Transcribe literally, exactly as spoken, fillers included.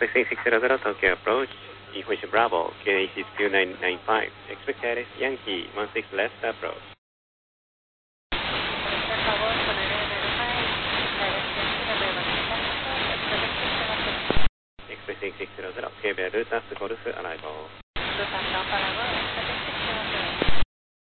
Expecting six zero zero Tokyo approach, Information Bravo, Q N A is two nine nine five. Expect Alice Yankee, one six left approach. Expecting six zero zero, Q B L Lutas Golf arrival. Lutas Golf arrival, expecting